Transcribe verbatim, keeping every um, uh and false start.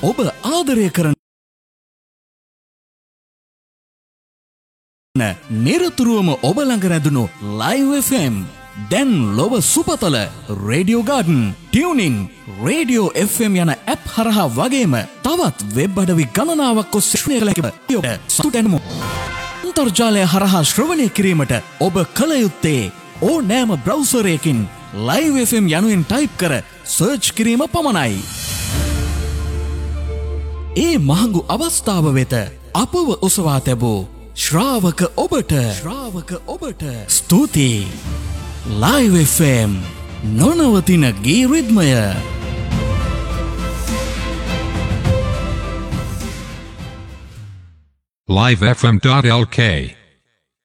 ඔබ ආදරය කරන නිරතුරුවම ඔබ ළඟ රැඳුණු Live එෆ් එම් දැන් ලොව සුපතල radio garden tuning radio F M යන ඇප් හරහා වගේම තවත් වෙබ් අඩවි ගණනාවක් ඔස්සේ සතුටෙනමු. අන්තර්ජාලය හරහා ශ්‍රවණය කිරීමට ඔබ කළ යුත්තේ ඕනෑම බ්‍රවුසරයකින් Live එෆ් එම් යනුවෙන් ටයිප් කර සර්ච් කිරීම පමණයි. ඒ මහඟු අවස්ථාව වෙත අපව ඔසවා තැබූ ශ්‍රාවක ඔබට ශ්‍රාවක ඔබට ස්තුතියි. Live එෆ් එම් නොනවතින ගී රිද්මය. live f m dot l k